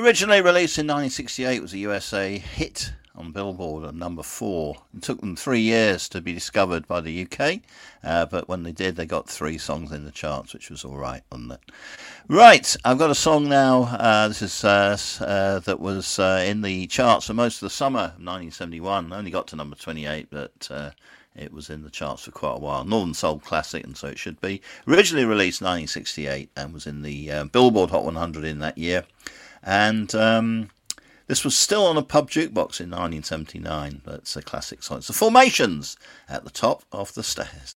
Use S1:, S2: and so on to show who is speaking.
S1: Originally released in 1968, it was a USA hit on Billboard at number 4. It took them 3 years to be discovered by the UK, but when they did, they got 3 songs in the charts, which was all right, wasn't it? Right, I've got a song now. This is that was in the charts for most of the summer of 1971. Only got to number 28, but it was in the charts for quite a while. Northern Soul classic, and so it should be. Originally released in 1968 and was in the Billboard Hot 100 in that year. And this was still on a pub jukebox in 1979. That's a classic song. It's the Formations at the top of the stairs.